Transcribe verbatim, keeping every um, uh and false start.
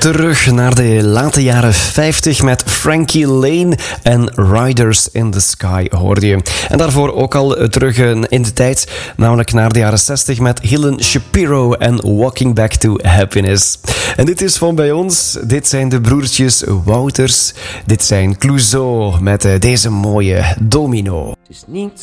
terug naar de late jaren vijftig met Frankie Lane en Riders in the Sky hoorde je. En daarvoor ook al terug in de tijd, namelijk naar de jaren zestig met Helen Shapiro en Walking Back to Happiness. En dit is van bij ons, dit zijn de broertjes Wouters, dit zijn Clouseau met deze mooie Domino. Het is niet